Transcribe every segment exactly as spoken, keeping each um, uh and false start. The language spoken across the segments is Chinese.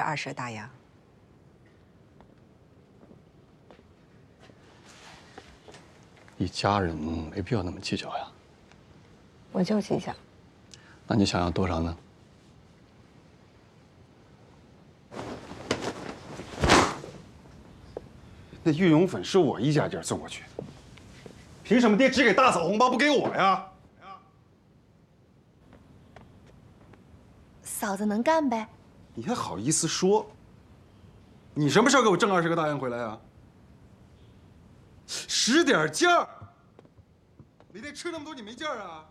二蛇大洋。 一家人没必要那么计较呀。 我就计较。 那你想要多少呢？ 那玉龙粉是我一家家送过去，凭什么爹只给大嫂红包不给我呀？ 嫂子能干呗？ 你还好意思说？你什么时候给我挣二十个大洋回来啊？使点劲儿！每天吃那么多，你没劲儿啊？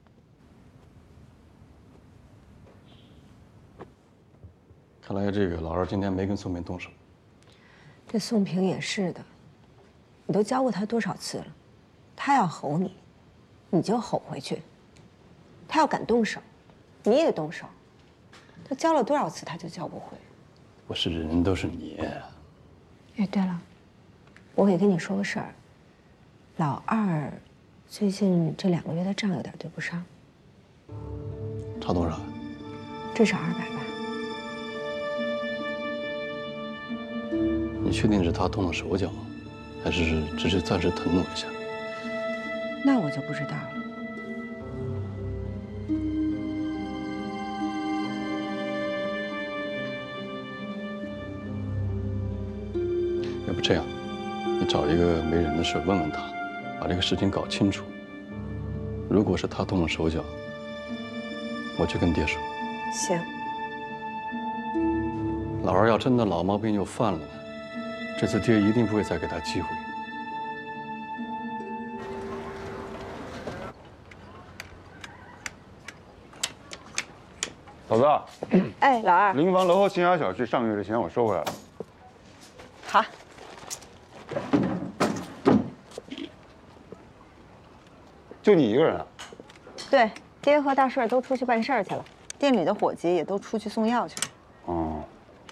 看来这个老二今天没跟宋平动手。 这宋平也是的，你都教过他多少次了？他要吼你，你就吼回去；他要敢动手，你也动手。都教了多少次，他就教不会。 不是人人都是你。 哎，对了，我也跟你说个事儿。老二最近这两个月的账有点对不上。 差多少？ 至少二百吧。 你确定是他动了手脚，还是只是暂时腾挪一下？ 那我就不知道了。 要不这样，你找一个没人的事问问他，把这个事情搞清楚。如果是他动了手脚，我去跟爹说。 行。 老二要真的老毛病又犯了呢，这次爹一定不会再给他机会。 嫂子， 哎，老二， 临房楼后新雅小区上个月的钱我收回来了。 好。 就你一个人啊？ 对，爹和大顺都出去办事儿去了，店里的伙计也都出去送药去了。 哦。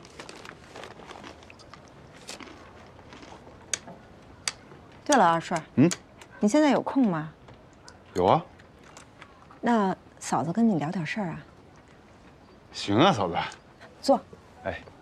对了，二顺， 嗯， 你现在有空吗？ 有啊。 那嫂子跟你聊点事儿啊。 行啊，嫂子。 坐。 哎。